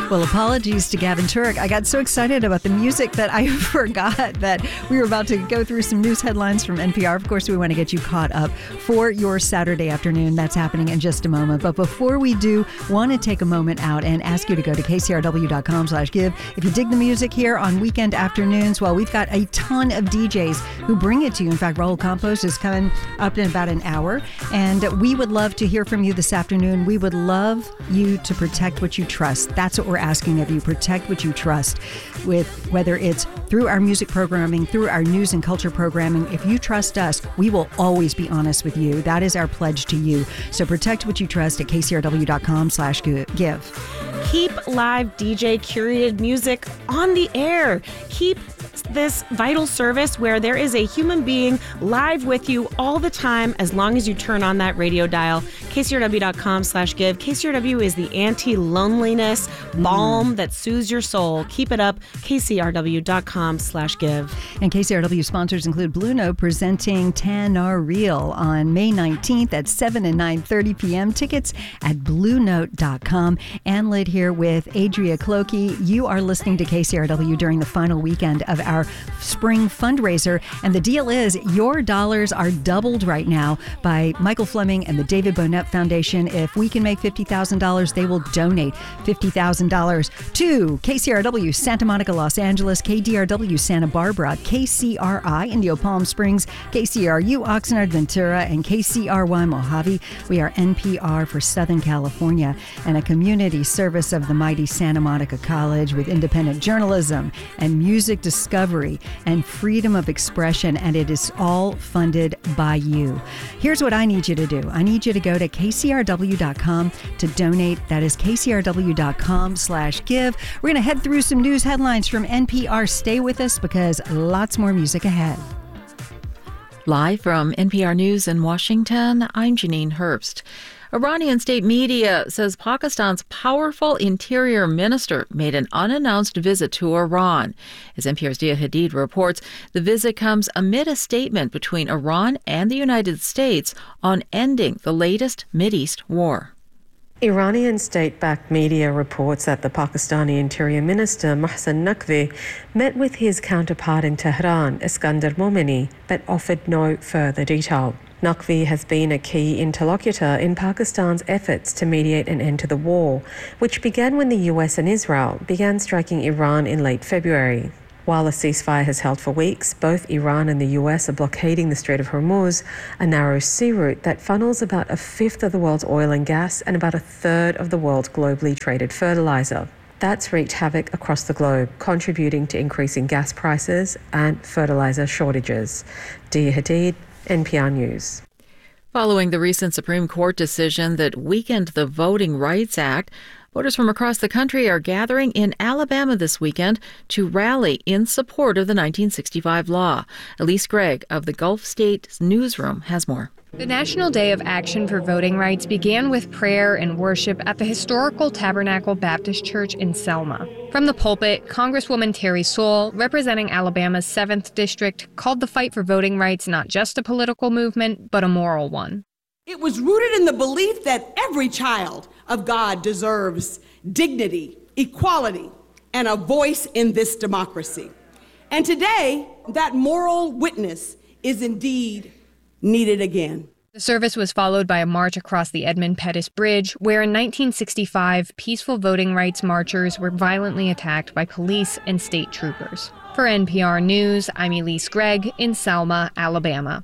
Well, apologies to Gavin Turek. I got so excited about the music that I forgot that we were about to go through some news headlines from NPR. Of course, we want to get you caught up for your Saturday afternoon. That's happening in just a moment. But before we do, want to take a moment out and ask you to go to kcrw.com/give. If you dig the music here on weekend afternoons, well, we've got a ton of DJs who bring it to you. In fact, Raul Campos is coming up in about an hour. And we would love to hear from you this afternoon. We would love you to protect what you trust. That's what we're asking of you. Protect what you trust, with whether it's through our music programming, through our news and culture programming. If you trust us, we will always be honest with you. That is our pledge to you. So protect what you trust at kcrw.com/give. Keep live DJ curated music on the air. Keep this vital service where there is a human being live with you all the time, as long as you turn on that radio dial. kcrw.com/give. KCRW is the anti-loneliness balm that soothes your soul. Keep it up. kcrw.com/give. And KCRW sponsors include Blue Note presenting Tanner Reel on May 19th at 7 and 9:30 p.m. Tickets at bluenote.com. Ann Litt here with Adria Clokey. You are listening to KCRW during the final weekend of our spring fundraiser. And the deal is your dollars are doubled right now by Michael Fleming and the David Bonette Foundation. If we can make $50,000, they will donate $50,000 to KCRW Santa Monica, Los Angeles, KDRW Santa Barbara, KCRI Indio Palm Springs, KCRU Oxnard Ventura, and KCRY Mojave. We are NPR for Southern California and a community service of the mighty Santa Monica College with independent journalism and music discovery and freedom of expression, and it is all funded by you. Here's what I need you to do. I need you to go to kcrw.com to donate. That is kcrw.com/give. We're going to head through some news headlines from NPR. Stay with us because lots more music ahead. Live from NPR News in Washington, I'm Janine Herbst. Iranian state media says Pakistan's powerful interior minister made an unannounced visit to Iran. As NPR's Dia Hadid reports, the visit comes amid a statement between Iran and the United States on ending the latest Mideast war. Iranian state-backed media reports that the Pakistani Interior Minister Mohsen Naqvi met with his counterpart in Tehran, Iskandar Momeni, but offered no further detail. Naqvi has been a key interlocutor in Pakistan's efforts to mediate an end to the war, which began when the US and Israel began striking Iran in late February. While a ceasefire has held for weeks, both Iran and the US are blockading the Strait of Hormuz, a narrow sea route that funnels about a fifth of the world's oil and gas and about a third of the world's globally traded fertilizer. That's wreaked havoc across the globe, contributing to increasing gas prices and fertilizer shortages. Dia Hadid, NPR News. Following the recent Supreme Court decision that weakened the Voting Rights Act, voters from across the country are gathering in Alabama this weekend to rally in support of the 1965 law. Elise Gregg of the Gulf States Newsroom has more. The National Day of Action for Voting Rights began with prayer and worship at the historical Tabernacle Baptist Church in Selma. From the pulpit, Congresswoman Terry Sewell, representing Alabama's 7th District, called the fight for voting rights not just a political movement, but a moral one. It was rooted in the belief that every child of God deserves dignity, equality, and a voice in this democracy. And today, that moral witness is indeed needed again. The service was followed by a march across the Edmund Pettus Bridge, where in 1965, peaceful voting rights marchers were violently attacked by police and state troopers. For NPR News, I'm Elise Gregg in Selma, Alabama.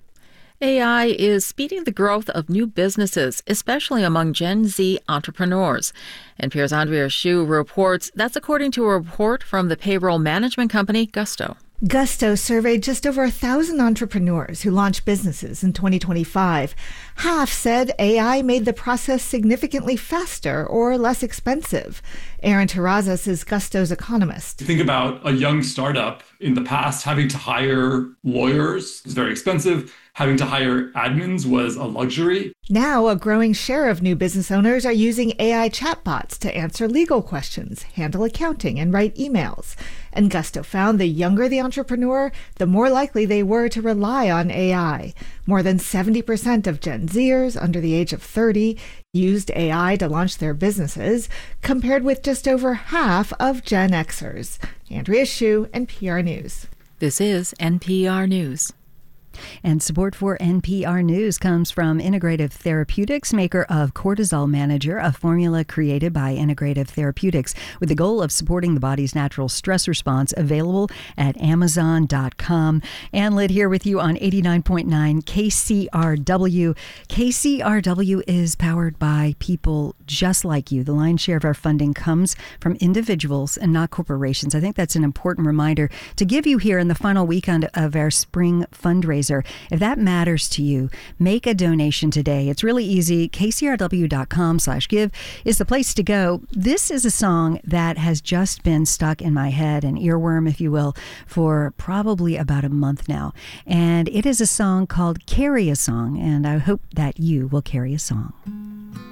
AI is speeding the growth of new businesses, especially among Gen Z entrepreneurs. NPR's Andrea Hsu reports that's according to a report from the payroll management company Gusto. Gusto surveyed just over 1,000 entrepreneurs who launched businesses in 2025. Half said AI made the process significantly faster or less expensive. Aaron Terrazas is Gusto's economist. Think about a young startup in the past having to hire lawyers. It's very expensive. having to hire admins was a luxury. Now, a growing share of new business owners are using AI chatbots to answer legal questions, handle accounting, and write emails. And Gusto found the younger the entrepreneur, the more likely they were to rely on AI. More than 70% of Gen Zers under the age of 30 used AI to launch their businesses, compared with just over half of Gen Xers. Andrea Hsu, NPR News. This is NPR News. And support for NPR News comes from Integrative Therapeutics, maker of Cortisol Manager, a formula created by Integrative Therapeutics with the goal of supporting the body's natural stress response, available at Amazon.com. Ann Litt here with you on 89.9 KCRW. KCRW is powered by people just like you. The lion's share of our funding comes from individuals and not corporations. I think that's an important reminder to give you here in the final weekend of our spring fundraiser. If that matters to you, make a donation today. It's really easy. KCRW.com/give is the place to go. This is a song that has just been stuck in my head, an earworm, if you will, for probably about a month now. And it is a song called Carry a Song, and I hope that you will carry a song.